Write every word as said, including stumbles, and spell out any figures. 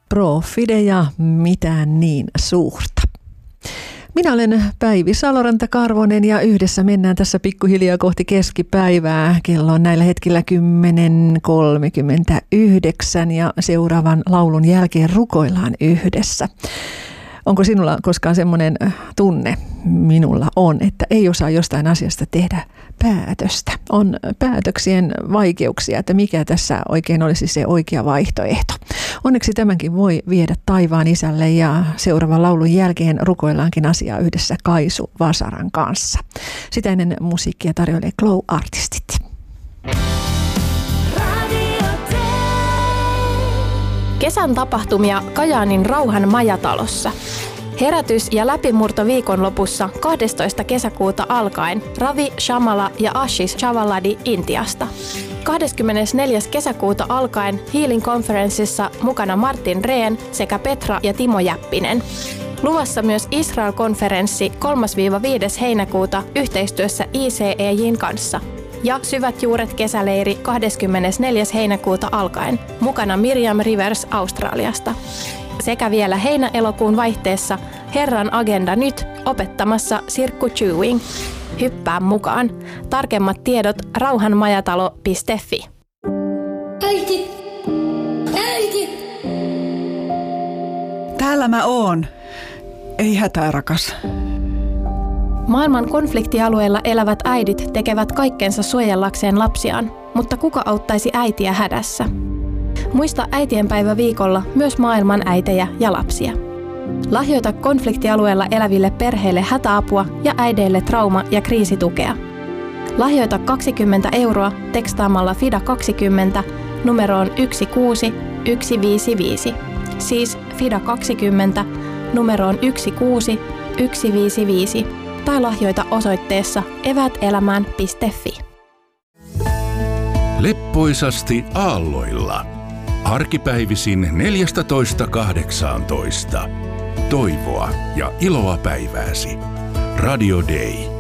pro fide ja mitään niin suurta. Minä olen Päivi Saloranta-Karvonen ja yhdessä mennään tässä pikkuhiljaa kohti keskipäivää. Kello on näillä hetkillä kymmenen kolmekymmentäyhdeksän ja seuraavan laulun jälkeen rukoillaan yhdessä. Onko sinulla koskaan semmoinen tunne? Minulla on, että ei osaa jostain asiasta tehdä päätöstä. On päätöksien vaikeuksia, että mikä tässä oikein olisi se oikea vaihtoehto. Onneksi tämänkin voi viedä taivaan isälle ja seuraavan laulun jälkeen rukoillaankin asiaa yhdessä Kaisu Vasaran kanssa. Sitä ennen musiikkia tarjoilee Glow-artistit. Kesän tapahtumia Kajaanin Rauhan majatalossa. Herätys ja läpimurto viikonlopussa kahdestoista kesäkuuta alkaen Ravi Shamala ja Ashish Chavaladi Intiasta. kahdeskymmenesneljäs kesäkuuta alkaen Healing Conferenceissa mukana Martin Rehn sekä Petra ja Timo Jäppinen. Luvassa myös Israel-konferenssi kolmas–viides heinäkuuta yhteistyössä I C E J:n kanssa. Ja Syvät juuret kesäleiri kahdeskymmenesneljäs heinäkuuta alkaen, mukana Miriam Rivers Australiasta. Sekä vielä heinä-elokuun vaihteessa Herran agenda nyt opettamassa Sirkku Chewing. Hyppää mukaan. Tarkemmat tiedot rauhanmajatalo piste fi. Äiti! Äiti! Täällä mä oon. Ei hätää, rakas. Maailman konfliktialueilla elävät äidit tekevät kaikkensa suojellakseen lapsiaan, mutta kuka auttaisi äitiä hädässä? Muista äitienpäivä viikolla myös maailman äitejä ja lapsia. Lahjoita konfliktialueella eläville perheille hätäapua ja äideille trauma- ja kriisitukea. Lahjoita kaksikymmentä euroa tekstaamalla FIDA kaksikymmentä numeroon yksi kuusi yksi viisi viisi. Siis FIDA kaksikymmentä numeroon yksi kuusi yksi viisi viisi. Tai lahjoita osoitteessa eväätelämään piste fi. Leppoisasti aalloilla. Arkipäivisin neljätoista kahdeksantoista. Toivoa ja iloa päivääsi. Radio Day.